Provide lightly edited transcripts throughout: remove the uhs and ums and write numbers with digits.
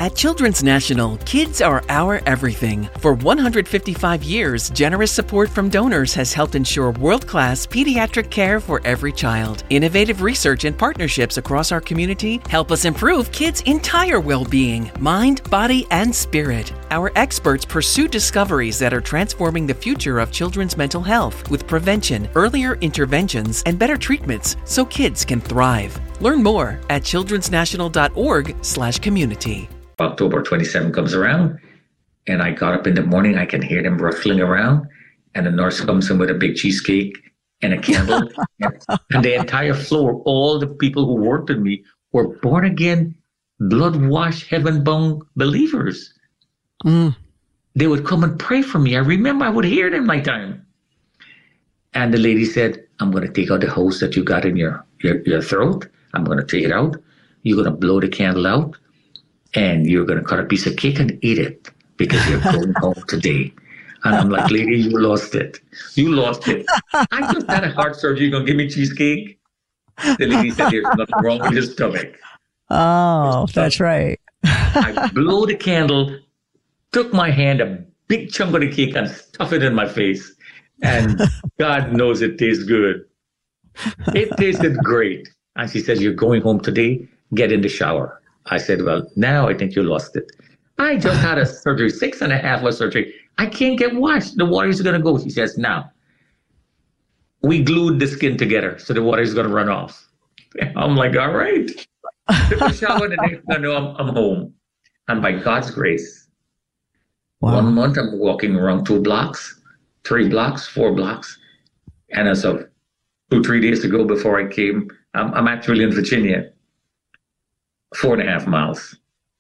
At Children's National, kids are our everything. For 155 years, generous support from donors has helped ensure world-class pediatric care for every child. Innovative research and partnerships across our community help us improve kids' entire well-being, mind, body, and spirit. Our experts pursue discoveries that are transforming the future of children's mental health with prevention, earlier interventions, and better treatments so kids can thrive. Learn more at childrensnational.org/community. October 27 comes around, and I got up in the morning. I can hear them rustling around, and the nurse comes in with a big cheesecake and a candle. And the entire floor, all the people who worked with me were born again, blood-washed, heaven-bound believers. They would come and pray for me. I remember I would hear them nighttime. And the lady said, I'm going to take out the hose that you got in your throat. I'm going to take it out. You're going to blow the candle out. And you're going to cut a piece of cake and eat it because you're going home today. And I'm like, lady, you lost it. You lost it. I just had a heart surgery. You're going to give me cheesecake? The lady said, there's nothing wrong with your stomach. Oh, that's right. I blew the candle, took my hand, a big chunk of the cake, and stuffed it in my face. And God knows it tastes good. It tasted great. And she said, you're going home today? Get in the shower. I said, well, now I think you lost it. I just had a surgery, 6.5 hour surgery. I can't get washed. The water is going to go. She says, now, we glued the skin together, so the water is going to run off. I'm like, all right. Took a shower, the next thing I know, I'm home. And by God's grace, 1 month I'm walking around 2 blocks, 3 blocks, 4 blocks. And as of 2-3 days ago before I came, I'm actually in Virginia. 4.5 miles.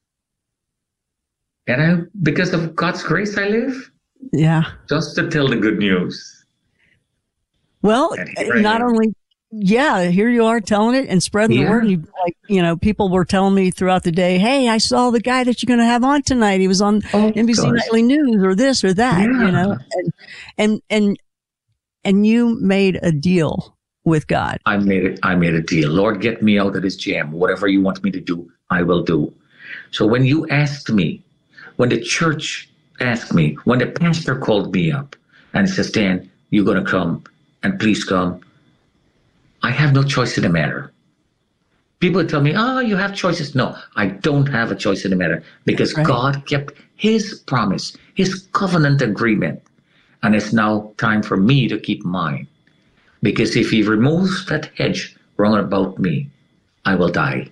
And because of God's grace, I live. Yeah. Just to tell the good news. Well, not only, here you are telling it and spreading the word. And people were telling me throughout the day, hey, I saw the guy that you're going to have on tonight. He was on NBC Nightly News or this or that, and you made a deal with God. I made a deal. Lord, get me out of this jam. Whatever you want me to do, I will do. So when you asked me, when the church asked me, when the pastor called me up and says, Dan, you're going to come and please come. I have no choice in the matter. People tell me, you have choices. No, I don't have a choice in the matter because God kept his promise, his covenant agreement. And it's now time for me to keep mine. Because if he removes that hedge round about me, I will die.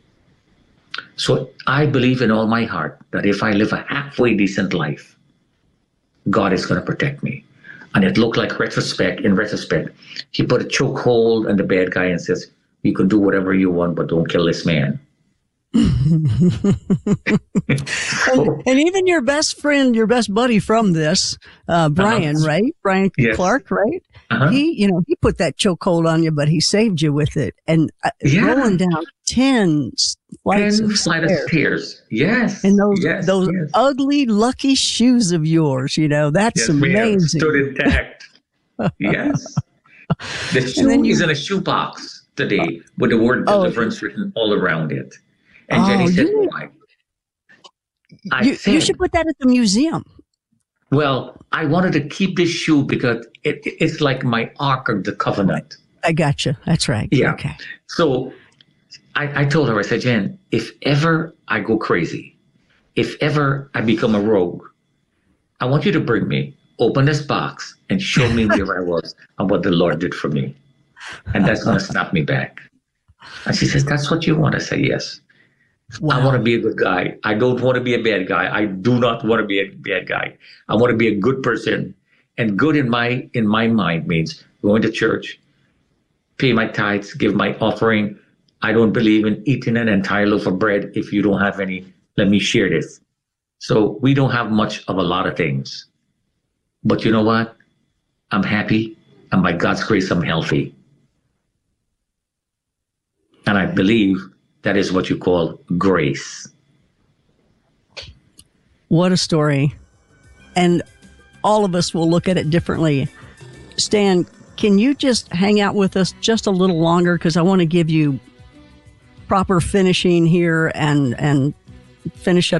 So I believe in all my heart that if I live a halfway decent life, God is going to protect me. And it looked like in retrospect, he put a chokehold on the bad guy and says, you can do whatever you want, but don't kill this man. and even your best friend, your best buddy from this, Brian, right? Brian Clark, right? He put that chokehold on you, but he saved you with it. And rolling down 10 flights of stairs. Yes. And those ugly, lucky shoes of yours, that's amazing. Stood intact. Yes. The shoe is in a shoebox today with the word deliverance written all around it. And Jenny said, why? You should put that at the museum. Well, I wanted to keep this shoe because it's like my Ark of the Covenant. I gotcha. That's right. Yeah. Okay. So I told her, I said, Jen, if ever I go crazy, if ever I become a rogue, I want you to bring me, open this box, and show me where I was and what the Lord did for me. And that's going to snap me back. And she says, that's what you want? I say, yes. Wow. I want to be a good guy. I don't want to be a bad guy. I do not want to be a bad guy. I want to be a good person. And good in my mind means going to church, pay my tithes, give my offering. I don't believe in eating an entire loaf of bread if you don't have any. Let me share this. So we don't have much of a lot of things. But you know what? I'm happy. And by God's grace, I'm healthy. And I believe that is what you call grace. What a story. And all of us will look at it differently. Stan, can you just hang out with us just a little longer? Because I want to give you proper finishing here and finish up